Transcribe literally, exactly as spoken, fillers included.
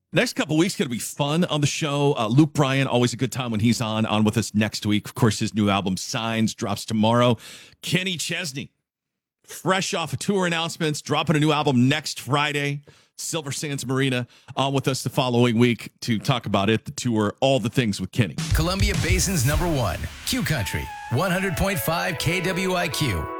Next couple weeks going to be fun on the show. Uh, Luke Bryan, always a good time when he's on, on with us next week. Of course, his new album, Signs, drops tomorrow. Kenny Chesney, fresh off of tour announcements, dropping a new album next Friday. Silver Sands Marina, on with us the following week to talk about it, the tour, all the things with Kenny. Columbia Basin's number one, Q Country, one hundred point five K W I Q.